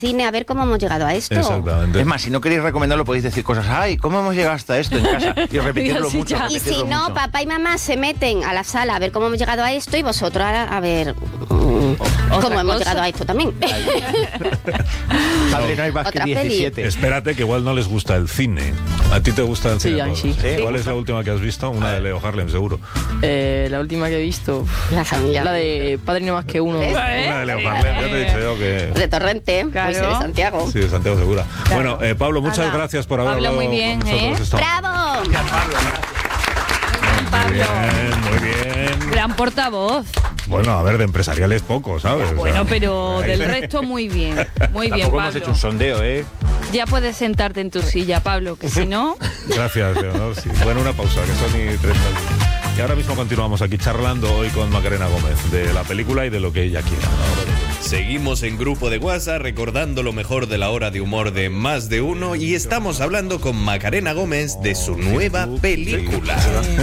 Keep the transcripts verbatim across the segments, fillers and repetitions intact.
cine a ver cómo hemos llegado a esto. Exactamente. Es más, si no queréis recomendarlo, podéis decir cosas. Ay, ¿cómo hemos llegado hasta esto en casa? Y repetirlo Sí, mucho. ya. Y repetirlo si no, mucho. papá y mamá se meten a la sala a ver cómo hemos llegado a esto y vosotros a, a ver mm, cómo hemos cosa. llegado a esto también. Padre, no hay más que Otra peli. diecisiete. Espérate, que igual no les gusta el cine. ¿A ti te gusta el Sí, cine? a mí Pablo? sí. ¿Cuál es la última que has visto? Una de Leo Harlem, seguro. Eh, la última que he visto, La familia. la de Padre no más que uno. ¿Ves? Una de Leo Harlem, ya te he dicho yo que... De Torrente, pues Claro. de Santiago. Sí, de Santiago Segura. Bueno, eh, Pablo, muchas Hala. gracias por haber Pablo, hablado muy bien, con nosotros ¿eh? esta- ¡Bravo! Muy bien, muy bien. Gran portavoz. Bueno, a ver, de empresariales poco, ¿sabes? O sea, Bueno, pero ahí- del resto muy bien. Muy bien, Tampoco hemos Pablo. hecho un sondeo, ¿eh? Ya puedes sentarte en tu silla, Pablo, que si no... Gracias, Leonor. Sí. Bueno, una pausa, que son y treinta minutos. Y ahora mismo continuamos aquí charlando hoy con Macarena Gómez de la película y de lo que ella quiera. Seguimos en grupo de WhatsApp recordando lo mejor de la hora de humor de Más de Uno y estamos hablando con Macarena Gómez de su nueva película.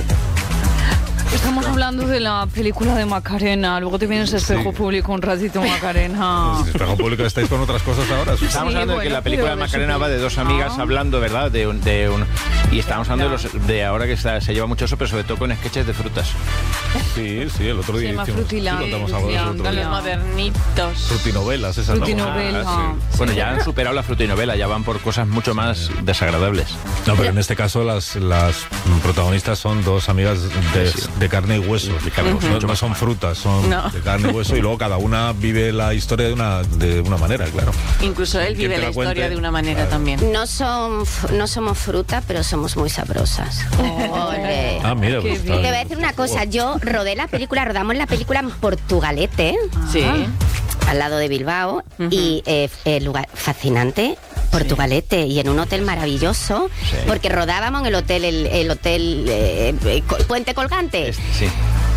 Estamos hablando de la película de Macarena. Luego te vienes a Espejo Sí. Público un ratito, Macarena. En Espejo Público estáis con otras cosas ahora. Estamos Sí, hablando de bueno, que la película de pero de Macarena su- va de dos amigas Ah. hablando, ¿verdad? De un, de un y estamos hablando de, los, de ahora que está- se lleva mucho eso, pero sobre todo con sketches de frutas. Sí, sí, el otro día Se llama hicimos, sí, Frutiland, contamos algo de eso el otro Frutiland. día. modernitos. Frutinovelas, esas no. Frutinovela. Ah, sí. Bueno, ya han superado la frutinovela, ya van por cosas mucho más desagradables. No, pero en este caso las, las protagonistas son dos amigas de, Sí. de carne y hueso. De carne y hueso, No, mucho no más son frutas, son No. de carne y hueso y luego cada una vive la historia de una, de una manera, claro. Incluso él ¿Quién vive te la la historia cuente? de una manera Claro. también. No, son, no somos fruta, pero somos muy sabrosas. Ole. Ah, mira, Qué pues, bien. está Te voy a decir una cosa, yo rodé la película, rodamos la película en Portugalete, Sí. al lado de Bilbao, y eh, el lugar fascinante, Portugalete, y en un hotel maravilloso, Sí. porque rodábamos en el hotel, el, el hotel eh, eh, Co- Puente Colgante. Este, sí.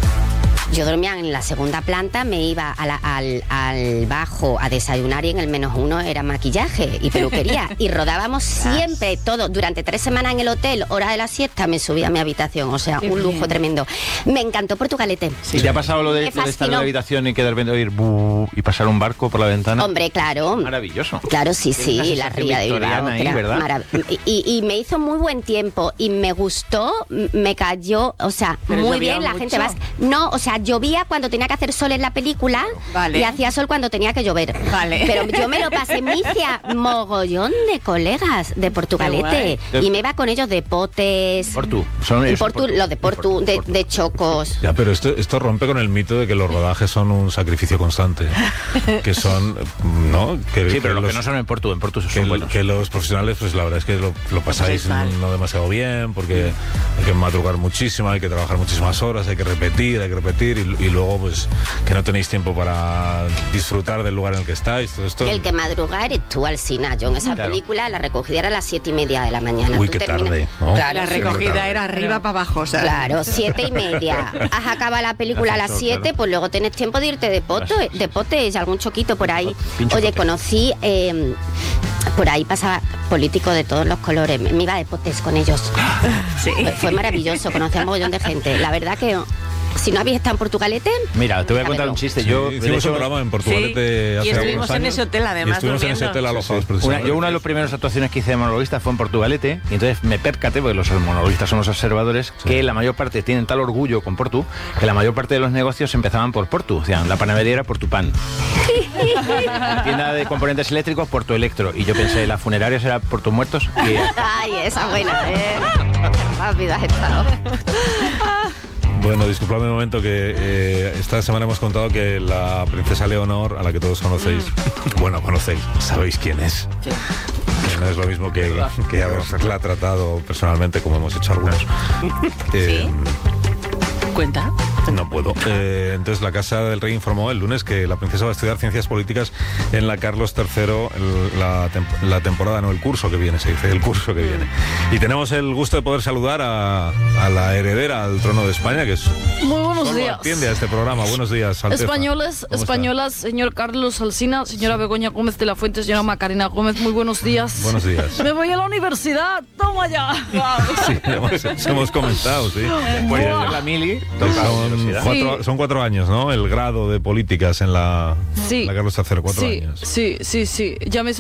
Yo dormía en la segunda planta, me iba a la- al, al bajo a desayunar y en el menos uno era maquillaje y peluquería. Y rodábamos siempre todo. Durante tres semanas en el hotel, hora de la siesta, me subía a mi habitación. O sea, Qué un lujo bien. tremendo. Me encantó Portugalete. ¿Y te ha pasado lo de, Me lo de estar en fascinó. la habitación y que de repente oír bu y pasar un barco por la ventana? Hombre, claro. Maravilloso. Claro, sí, Tiene una sí, la sensación ría de Bilbao. victoriana ahí, que era ¿verdad? marav- y, y- y me hizo muy buen tiempo y me gustó, m- me cayó, o sea, Pero muy llovía bien, la mucho. gente va. No, o sea, llovía cuando tenía que hacer sol en la película Vale. y hacía sol cuando tenía que llover. Vale. Pero yo me lo pasé, me hice a mogollón de colegas de Portugalete Qué guay. y me iba con ellos de potes. Portu. Son y esos, Portu, Portu. los de Portu, de, Portu. de chocos. Ya, pero esto, esto rompe con el mito de que los rodajes son un sacrificio constante. Que son, ¿no? Que, Sí, pero los los, que no son en Portu, en Portu que, son buenos. que los profesionales, pues la verdad es que lo, lo pasáis pasáis mal. no demasiado bien, porque hay que madrugar muchísimo, hay que trabajar muchísimas horas, hay que repetir, hay que repetir, y, y luego, pues, que no tenéis tiempo para disfrutar del lugar en el que estáis. Todo esto. El que madruga eres tú, Alsina. Yo en esa Claro. película la recogida era a las siete y media de la mañana. Uy, Tú qué terminas- tarde, ¿no? Claro, La Sí, recogida claro. era arriba para abajo, o sea. Claro, siete y media. Has acabado la película a las Ascensor, siete, claro. pues luego tenés tiempo de irte de pote, de potes, algún choquito por ahí. Pincho Oye, pote. conocí, eh, por ahí pasaba políticos de todos los colores. Me me iba de potes con ellos. Sí. Fue- Fue maravilloso, conocí a un mogollón de gente. La verdad que si no habéis estado en Portugalete, Mira, te voy a a contar verlo. un chiste. Sí, Yo, de hicimos hecho, un programa en Portugalete Sí, hace y estuvimos algunos en años, ese hotel, además, y estuvimos en ese durmiendo. hotel alojados Una, precisamente. yo una de las primeras actuaciones que hice de monologuista fue en Portugalete y entonces me percaté, porque los monologuistas son los observadores, que la mayor parte tienen tal orgullo con Portu que la mayor parte de los negocios empezaban por Portu. O sea, la panadería era Portupan, la tienda de componentes eléctricos Portu Electro, y yo pensé, la funeraria será Portu Muertos, y ay, esa buena, ¿eh? Rápido has estado. Bueno, disculpadme un momento que eh, esta semana hemos contado que la princesa Leonor, a la que todos conocéis, bueno, conocéis, sabéis quién es. Que no es lo mismo que, que haberla tratado personalmente como hemos hecho algunos. Eh, Cuenta. No puedo. Eh, entonces la Casa del Rey informó el lunes que la princesa va a estudiar ciencias políticas en la Carlos tercero el- la, tem- la temporada, no el curso que viene, se dice, el curso que viene. Y tenemos el gusto de poder saludar a, a la heredera al trono de España, que es Muy buenos solo días. atiende a este programa. Buenos días, Alteza. Españoles, ¿Cómo está? españolas, señor Carlos Alsina, señora Begoña Gómez de la Fuente, señora Macarena Gómez, muy buenos días. Buenos días. Me voy a la universidad, toma ya. Sí, hemos, hemos comentado, sí. después de hacer la mili, Como toca. universidad. cuatro, Sí. son cuatro años, ¿no? El grado de políticas en la, Sí. la Carlos tercero, cuatro sí, años. sí, sí, sí. Ya me